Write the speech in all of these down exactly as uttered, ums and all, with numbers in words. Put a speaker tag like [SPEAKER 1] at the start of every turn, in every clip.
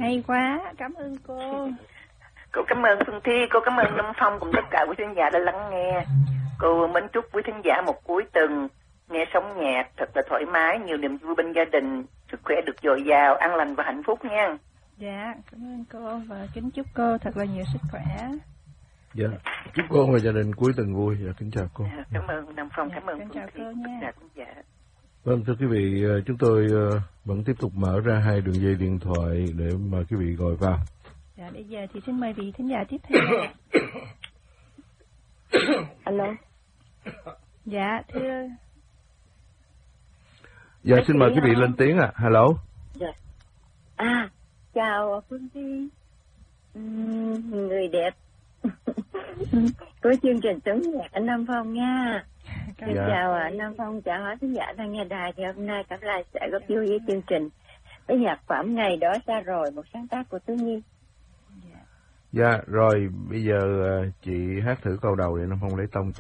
[SPEAKER 1] hay quá, cảm ơn cô.
[SPEAKER 2] Cô cảm ơn Phương Thi, cô cảm ơn Lâm Phong cùng tất cả quý khán giả đã lắng nghe. Cô mến chúc quý khán giả một cuối tuần nghe sống nhạc thật là thoải mái, nhiều niềm vui bên gia đình, sức khỏe được dồi dào, an lành và hạnh phúc nha.
[SPEAKER 1] Dạ, cảm ơn cô và kính chúc cô thật là nhiều sức khỏe.
[SPEAKER 3] Dạ, chúc cô và gia đình cuối tuần vui. Dạ, kính chào cô.
[SPEAKER 2] À, cảm ơn Lâm Phong,
[SPEAKER 1] Dạ,
[SPEAKER 2] cảm ơn
[SPEAKER 1] kính
[SPEAKER 2] Phương
[SPEAKER 1] chào
[SPEAKER 2] Thi.
[SPEAKER 1] cô nha.
[SPEAKER 2] Dạ.
[SPEAKER 3] Vâng, thưa quý vị, chúng tôi vẫn tiếp tục mở ra hai đường dây điện thoại để mời quý vị gọi vào.
[SPEAKER 1] Dạ, bây giờ thì xin mời vị thính giả tiếp theo.
[SPEAKER 4] Alo.
[SPEAKER 1] Dạ, thưa.
[SPEAKER 3] Dạ, xin mời quý vị lên tiếng ạ. À. Hello.
[SPEAKER 4] Dạ. À, chào Phương Thi, người đẹp của chương trình Sống Nhạc anh Nam Phong nha. Dạ. Chào anh Nam Phong, chào hỏi khán giả đang nghe đài. Thì hôm nay Cẩm Lai sẽ góp vui với chương trình với nhạc phẩm Ngày Đó Xa Rồi, một sáng tác của Tú Nhi.
[SPEAKER 3] Dạ. Dạ, rồi bây giờ chị hát thử câu đầu để Nam Phong lấy tông cho.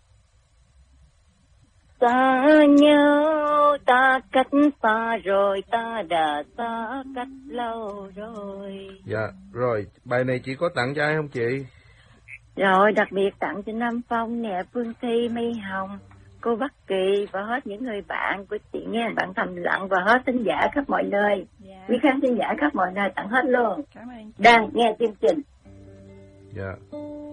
[SPEAKER 4] Ta nhau ta cách xa rồi, ta đã xa cách lâu rồi.
[SPEAKER 3] Dạ, rồi bài này chị có tặng cho ai không chị?
[SPEAKER 4] Rồi, đặc biệt tặng cho Nam Phong nè, Phương Thi, My Hồng, cô Bắc Kỳ và hết những người bạn của chị nghe, bạn thầm lặng và hết thính giả khắp mọi nơi.
[SPEAKER 1] Dạ.
[SPEAKER 4] Quý khán thính giả khắp mọi nơi tặng hết luôn.
[SPEAKER 1] Cảm ơn chị.
[SPEAKER 4] Đang nghe chương trình.
[SPEAKER 3] Dạ.